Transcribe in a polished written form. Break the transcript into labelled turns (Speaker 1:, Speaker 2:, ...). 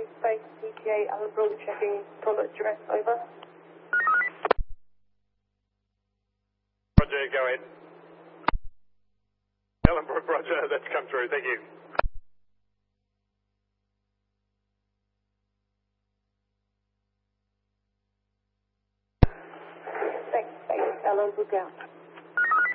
Speaker 1: Space ETA Ellenbrook checking toilet address, over.
Speaker 2: Roger, go ahead. Ellenbrook, roger, that's come through, thank you.
Speaker 1: Thanks, Space Ellenbrook out.